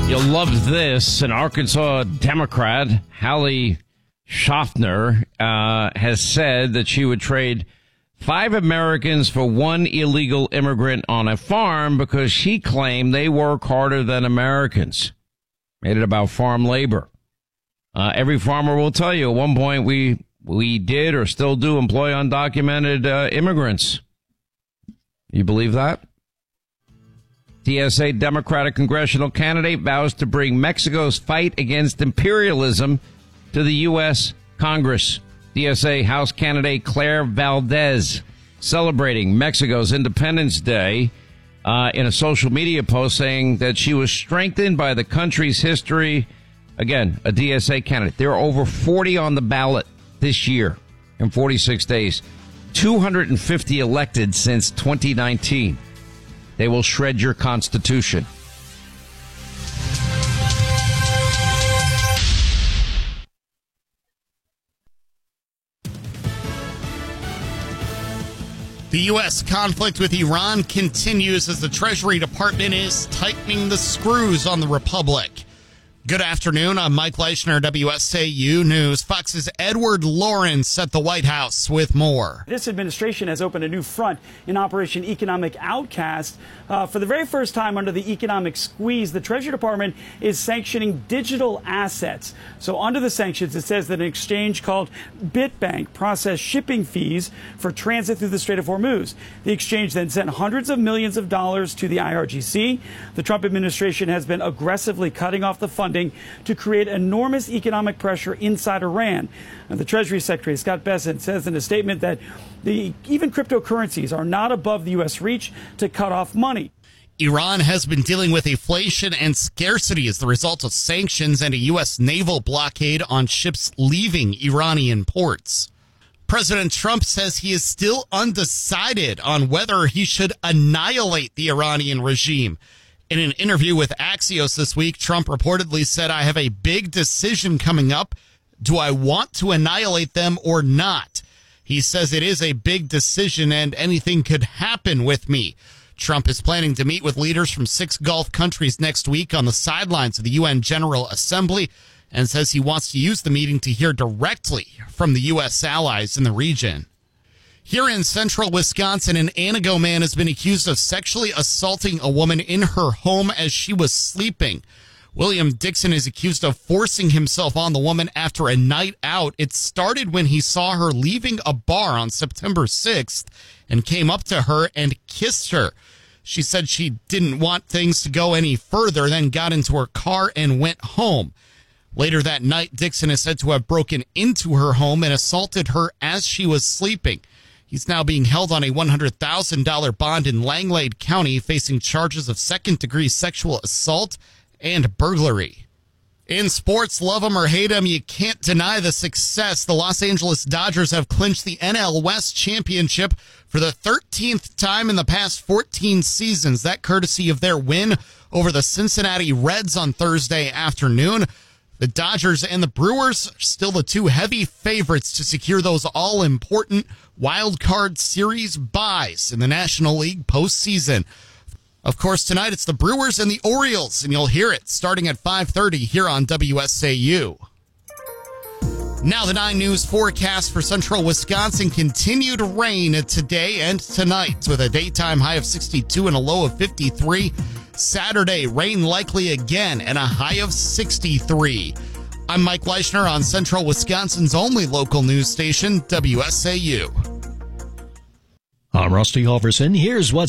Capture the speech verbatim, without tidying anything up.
You'll love this. An Arkansas Democrat, Hallie Schaffner, uh, has said that she would trade five Americans for one illegal immigrant on a farm because she claimed they work harder than Americans. Made it about farm labor. Uh, every farmer will tell you at one point we we did or still do employ undocumented uh, immigrants. You believe that? T S A Democratic congressional candidate vows to bring Mexico's fight against imperialism to the U S. Congress. T S A House candidate Claire Valdez celebrating Mexico's Independence Day uh, in a social media post saying that she was strengthened by the country's history. Again, a D S A candidate. There are over forty on the ballot this year in forty-six days. two hundred fifty elected since twenty nineteen. They will shred your Constitution. The U S conflict with Iran continues as the Treasury Department is tightening the screws on the republic. Good afternoon. I'm Mike Leischner, W S A U News. Fox's Edward Lawrence at the White House with more. This administration has opened a new front in Operation Economic Outcast. Uh, for the very first time under the economic squeeze, the Treasury Department is sanctioning digital assets. So under the sanctions, it says that an exchange called BitBank processed shipping fees for transit through the Strait of Hormuz. The exchange then sent hundreds of millions of dollars to the I R G C. The Trump administration has been aggressively cutting off the funding to create enormous economic pressure inside Iran. And the Treasury Secretary, Scott Bessent, says in a statement that the, even cryptocurrencies are not above the U S reach to cut off money. Iran has been dealing with inflation and scarcity as the result of sanctions and a U S naval blockade on ships leaving Iranian ports. President Trump says he is still undecided on whether he should annihilate the Iranian regime. In an interview with Axios this week, Trump reportedly said, "I have a big decision coming up. Do I want to annihilate them or not?" He says it is a big decision and anything could happen with me. Trump is planning to meet with leaders from six Gulf countries next week on the sidelines of the U N General Assembly and says he wants to use the meeting to hear directly from the U S allies in the region. Here in central Wisconsin, an Antigo man has been accused of sexually assaulting a woman in her home as she was sleeping. William Dixon is accused of forcing himself on the woman after a night out. It started when he saw her leaving a bar on September sixth and came up to her and kissed her. She said she didn't want things to go any further, then got into her car and went home. Later that night, Dixon is said to have broken into her home and assaulted her as she was sleeping. He's now being held on a one hundred thousand dollars bond in Langlade County, facing charges of second-degree sexual assault and burglary. In sports, love them or hate them, you can't deny the success. The Los Angeles Dodgers have clinched the N L West championship for the thirteenth time in the past fourteen seasons. That courtesy of their win over the Cincinnati Reds on Thursday afternoon. The Dodgers and the Brewers are still the two heavy favorites to secure those all-important wild card series buys in the National League postseason. Of course, tonight it's the Brewers and the Orioles, and you'll hear it starting at five thirty here on W S A U. Now the nine News forecast for central Wisconsin. Continued rain today and tonight with a daytime high of sixty-two and a low of fifty-three. Saturday, rain likely again and a high of sixty-three. I'm Mike Leischner on Central Wisconsin's only local news station, W S A U. I'm Rusty Halverson. Here's what's